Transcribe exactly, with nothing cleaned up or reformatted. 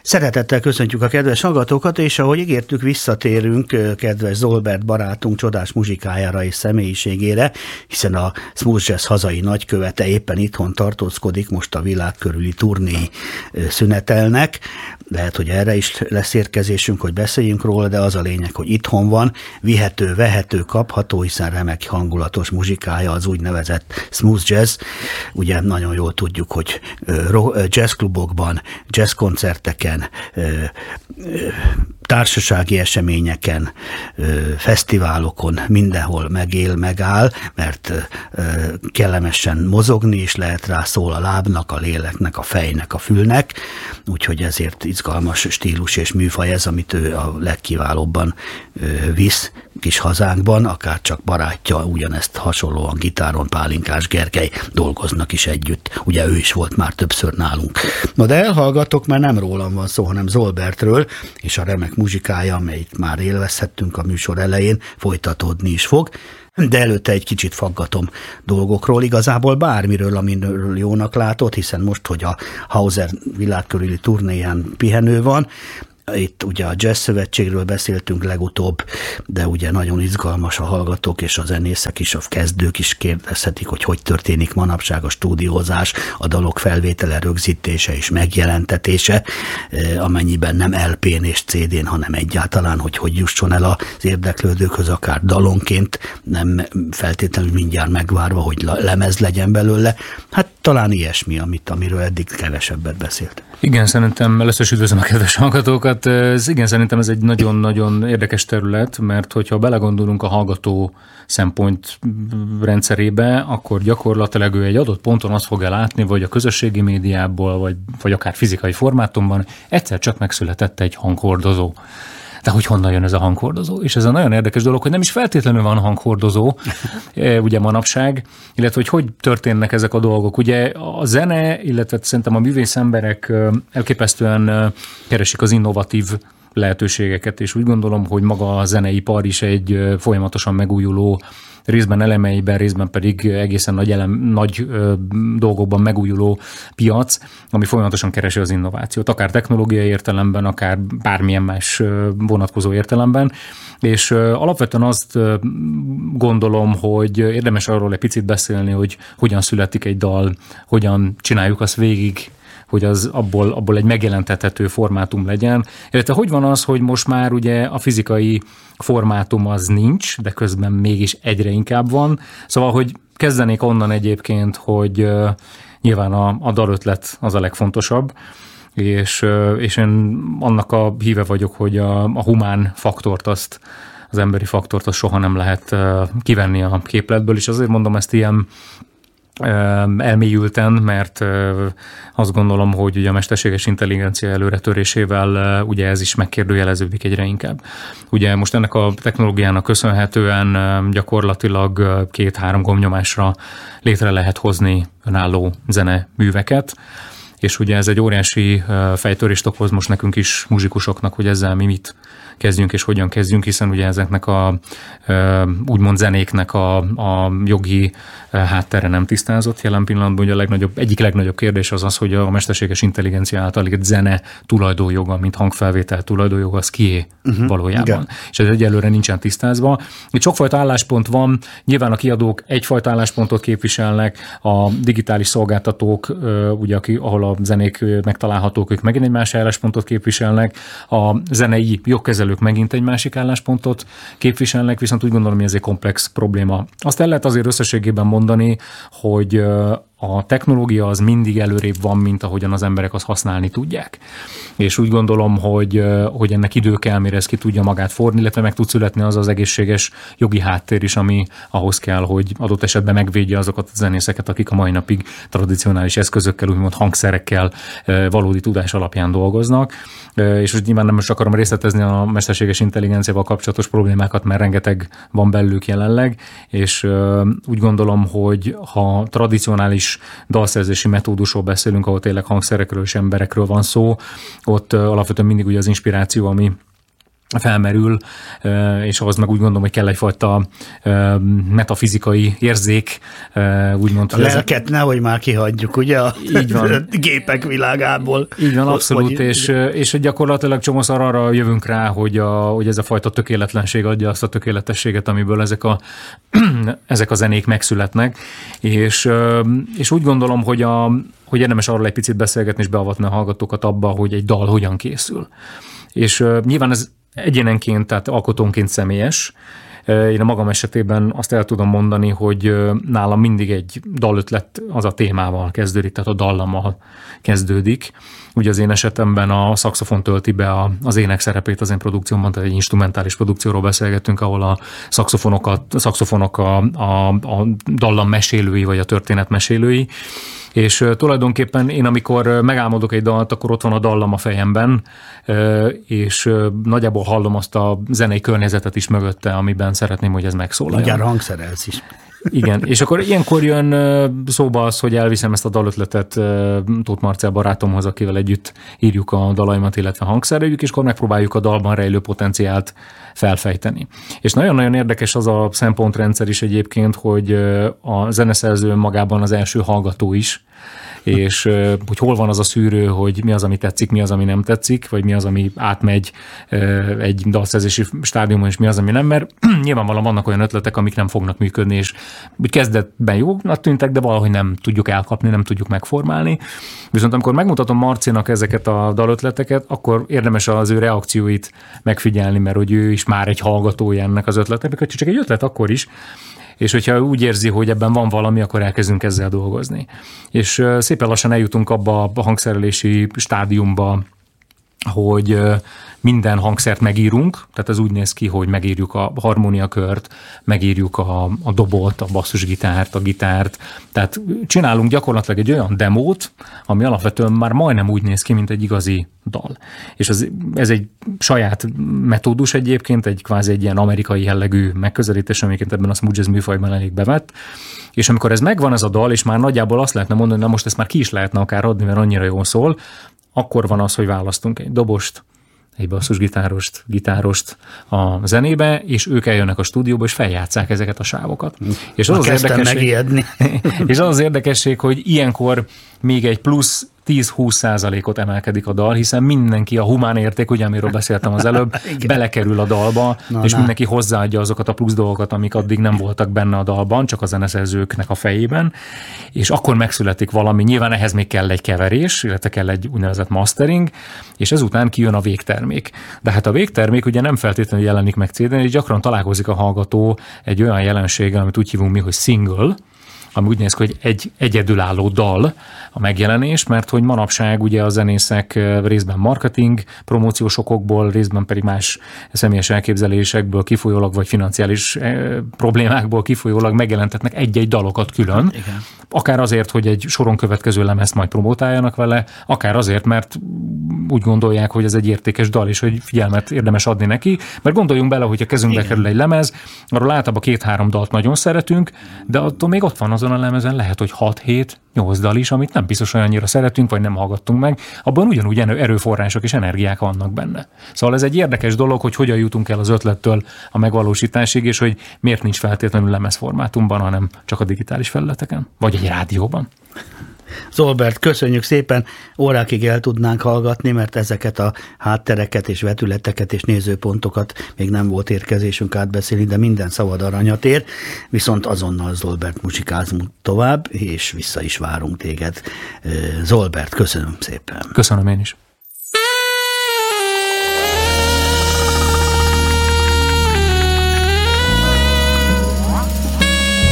Szeretettel köszöntjük a kedves hallgatókat, és ahogy ígértük, visszatérünk kedves Zolbert barátunk csodás muzsikájára és személyiségére, hiszen a Smooth Jazz hazai nagykövete éppen itthon tartózkodik, most a világ körüli turné szünetelnek. Lehet, hogy erre is lesz érkezésünk, hogy beszéljünk róla, de az a lényeg, hogy itthon van, vihető, vehető, kapható, hiszen remek hangulatos muzsikája az úgynevezett Smooth Jazz. Ugye nagyon jól tudjuk, hogy jazzklubokban, jazzkoncerteken, társasági eseményeken, fesztiválokon mindenhol megél, megáll, mert kellemesen mozogni is lehet rá, szól a lábnak, a léleknek, a fejnek, a fülnek, úgyhogy ezért izgalmas stílus és műfaj ez, amit ő a legkiválóbban visz kis hazánkban, akár csak barátja, ugyanezt hasonlóan gitáron Pálinkás Gergely dolgoznak is együtt. Ugye ő is volt már többször nálunk. Na de elhallgatok, mert nem rólam van szó, hanem Zolbertről, és a remek muzsikája, amelyet már élvezhettünk a műsor elején, folytatódni is fog. De előtte egy kicsit faggatom dolgokról, igazából bármiről, amiről jónak látod, hiszen most, hogy a Hauser világkörüli turnéján pihenő van, itt ugye a Jazz Szövetségről beszéltünk legutóbb, de ugye nagyon izgalmas a hallgatók és a zenészek is, a kezdők is kérdezhetik, hogy hogy történik manapság a stúdiózás, a dalok felvétele, rögzítése és megjelentetése, amennyiben nem el pén és cé dén, hanem egyáltalán, hogy hogy jusson el az érdeklődőkhöz, akár dalonként, nem feltétlenül mindjárt megvárva, hogy lemez legyen belőle. Hát talán ilyesmi, amit, amiről eddig kevesebbet beszélt. Igen, szerintem először is üdvözlöm a kedves hallgatókat. Ez, igen, szerintem ez egy nagyon-nagyon érdekes terület, mert hogyha belegondolunk a hallgató szempont rendszerébe, akkor gyakorlatilag ő egy adott ponton azt fogja látni, vagy a közösségi médiából, vagy, vagy akár fizikai formátumban egyszer csak megszületett egy hanghordozó. De hogy honnan jön ez a hanghordozó? És ez a nagyon érdekes dolog, hogy nem is feltétlenül van hanghordozó, ugye manapság, illetve hogy hogy történnek ezek a dolgok. Ugye a zene, illetve szerintem a művész emberek elképesztően keresik az innovatív lehetőségeket, és úgy gondolom, hogy maga a zeneipar is egy folyamatosan megújuló, részben elemeiben, részben pedig egészen nagy, elem, nagy ö, dolgokban megújuló piac, ami folyamatosan keresi az innovációt, akár technológiai értelemben, akár bármilyen más ö, vonatkozó értelemben, és ö, alapvetően azt ö, gondolom, hogy érdemes arról egy picit beszélni, hogy hogyan születik egy dal, hogyan csináljuk azt végig, hogy az abból, abból egy megjelentethető formátum legyen. Illetve hogy van az, hogy most már ugye a fizikai formátum az nincs, de közben mégis egyre inkább van. Szóval, hogy kezdenék onnan egyébként, hogy uh, nyilván a, a dalötlet az a legfontosabb, és, uh, és én annak a híve vagyok, hogy a, a humán faktort azt, az emberi faktort azt soha nem lehet uh, kivenni a képletből, és azért mondom ezt ilyen elmélyülten, mert azt gondolom, hogy ugye a mesterséges intelligencia előretörésével ugye ez is megkérdőjeleződik egyre inkább. Ugye most ennek a technológiának köszönhetően gyakorlatilag két-három gombnyomásra létre lehet hozni önálló zeneműveket, és ugye ez egy óriási fejtörést okoz most nekünk is, muzsikusoknak, hogy ezzel mi mit kezdjünk és hogyan kezdjünk, hiszen ugye ezeknek a úgymond zenéknek a, a jogi háttere nem tisztázott jelen pillanatban. Ugye a legnagyobb, egyik legnagyobb kérdés az az, hogy a mesterséges intelligencia által egy zene tulajdonjoga, mint hangfelvétel tulajdonjoga, az kié uh-huh, valójában. Igen. És ez egyelőre nincsen tisztázva. Itt sokfajta álláspont van, nyilván a kiadók egyfajta álláspontot képviselnek, a digitális szolgáltatók, ugye, ahol a zenék megtalálhatók, ők megint egy más álláspontot képviselnek, a zenei jogkezelők megint egy másik álláspontot képviselnek, viszont úgy gondolom, hogy ez egy komplex probléma. Azt el lehet azért összességében mondani, hogy a technológia az mindig előrébb van, mint ahogyan az emberek azt használni tudják. És úgy gondolom, hogy, hogy ennek idő kell, mire ez ki tudja magát fordni, illetve meg tud születni az az egészséges jogi háttér is, ami ahhoz kell, hogy adott esetben megvédje azokat a zenészeket, akik a mai napig tradicionális eszközökkel, úgymond hangszerekkel, valódi tudás alapján dolgoznak. És úgy nyilván nem most akarom részletezni a mesterséges intelligenciával kapcsolatos problémákat, mert rengeteg van belőlük jelenleg, és úgy gondolom, hogy ha tradicionális dalszerzési metódusról beszélünk, ahol tényleg hangszerekről és emberekről van szó, ott alapvetően mindig ugye az inspiráció, ami felmerül, és ahhoz meg úgy gondolom, hogy kell egyfajta metafizikai érzék, úgymond. A lelket nehogy már kihagyjuk, ugye, a így van. Gépek világából. Így van, abszolút, hogy... és, és gyakorlatilag csomószor arra jövünk rá, hogy, a, hogy ez a fajta tökéletlenség adja azt a tökéletességet, amiből ezek a, ezek a zenék megszületnek, és, és úgy gondolom, hogy, a, hogy érdemes arról egy picit beszélgetni és beavatni a hallgatókat abba, hogy egy dal hogyan készül. És nyilván ez egyénenként, tehát alkotónként személyes. Én a magam esetében azt el tudom mondani, hogy nálam mindig egy dalötlet az a témával kezdődik, tehát a dallammal kezdődik. Ugye az én esetemben a szaxofon tölti be az ének szerepét az én produkciómban, tehát egy instrumentális produkcióról beszélgetünk, ahol a szaxofonokat, a szaxofonok a, a, a dallam mesélői, vagy a történet mesélői. És uh, tulajdonképpen én, amikor megálmodok egy dalt, akkor ott van a dallam a fejemben, uh, és uh, nagyjából hallom azt a zenei környezetet is mögötte, amiben szeretném, hogy ez megszólaljon. Ugyan hangszerelsz is. Igen, és akkor ilyenkor jön uh, szóba az, hogy elviszem ezt a dalötletet uh, Tóth Marcell barátomhoz, akivel együtt írjuk a dalaimat, illetve hangszereljük, és akkor megpróbáljuk a dalban rejlő potenciált felfejteni. És nagyon-nagyon érdekes az a szempontrendszer is egyébként, hogy a zeneszerző magában az első hallgató is, és hogy hol van az a szűrő, hogy mi az, ami tetszik, mi az, ami nem tetszik, vagy mi az, ami átmegy egy dalszerzési stádiumon, és mi az, ami nem, mert nyilvánvalóan vannak olyan ötletek, amik nem fognak működni, és kezdetben jónak tűntek, de valahogy nem tudjuk elkapni, nem tudjuk megformálni. Viszont amikor megmutatom Marcinak ezeket a dalötleteket, akkor érdemes az ő reakcióit megfigyelni, mert hogy ő is már egy hallgatója ennek az ötletnek, hogy csak egy ötlet akkor is, és hogyha úgy érzi, hogy ebben van valami, akkor elkezdünk ezzel dolgozni. És szépen lassan eljutunk abba a hangszerelési stádiumba, hogy minden hangszert megírunk, tehát ez úgy néz ki, hogy megírjuk a harmóniakört, megírjuk a, a dobot, a basszusgitárt, a gitárt, tehát csinálunk gyakorlatilag egy olyan demót, ami alapvetően már majdnem úgy néz ki, mint egy igazi dal. És ez, ez egy saját metódus egyébként, egy kvázi egy ilyen amerikai jellegű megközelítés, amiket ebben a smooth jazz műfajban elég bevett, és amikor ez megvan ez a dal, és már nagyjából azt lehetne mondani, na most ezt már ki is lehetne akár adni, mert annyira jól szól, akkor van az, hogy választunk egy dobost, egy basszusgitárost, gitárost a zenébe, és ők eljönnek a stúdióba, és feljátsszák ezeket a sávokat. És az, az érdekesség, és az az érdekesség, hogy ilyenkor még egy plusz tíz-húsz százalékot emelkedik a dal, hiszen mindenki, a humán érték, ugye, amiről beszéltem az előbb, belekerül a dalba, na, és na. mindenki hozzáadja azokat a plusz dolgokat, amik addig nem voltak benne a dalban, csak a zeneszerzőknek a fejében, és akkor megszületik valami. Nyilván ehhez még kell egy keverés, illetve kell egy úgynevezett mastering, és ezután kijön a végtermék. De hát a végtermék ugye nem feltétlenül jelenik meg cé dén, és gyakran találkozik a hallgató egy olyan jelenséggel, amit úgy hívunk mi, hogy single, ami úgy néz ki, hogy egy egyedülálló dal a megjelenés, mert hogy manapság ugye a zenészek részben marketing, promóciós okokból, részben pedig más személyes elképzelésekből kifolyólag, vagy financiális problémákból kifolyólag megjelentetnek egy-egy dalokat külön. Igen. Akár azért, hogy egy soron következő lemezt majd promotáljanak vele, akár azért, mert úgy gondolják, hogy ez egy értékes dal, és hogy figyelmet érdemes adni neki, mert gondoljunk bele, hogy a kezünkbe Igen. kerül egy lemez, arról általában két-három dalt nagyon szeretünk, de attól még ott van azon a lemezen lehet, hogy hat-hét-nyolc dal is, amit nem biztos, hogy annyira szeretünk, vagy nem hallgattunk meg, abban ugyanúgy erőforrások és energiák vannak benne. Szóval ez egy érdekes dolog, hogy hogyan jutunk el az ötlettől a megvalósításig, és hogy miért nincs feltétlenül lemezformátumban, hanem csak a digitális felületeken, vagy egy rádióban. Zolbert, köszönjük szépen, órákig el tudnánk hallgatni, mert ezeket a háttereket és vetületeket és nézőpontokat még nem volt érkezésünk átbeszélni, de minden szavad aranyat ér, viszont azonnal Zolbert muzsikázunk tovább, és vissza is várunk téged. Zolbert, köszönöm szépen. Köszönöm én is.